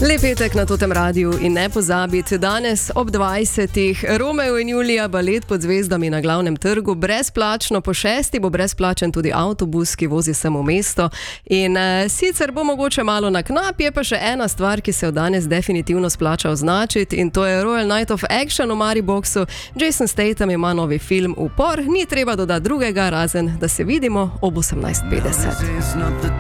Lep petek na Totem Radiu in ne pozabite, danes ob 20. Romeo in Julija, balet pod zvezdami na Glavnem trgu, brezplačno, po 6. bo brezplačen tudi avtobus, ki vozi sem v mesto. In sicer bo mogoče malo na knap, je pa še ena stvar, ki se jo danes definitivno splača označiti, in to je Royal Night of Action v Mariboxu. Jason Statham ima novi film Upor, ni treba dodati drugega, razen da se vidimo ob 18:50.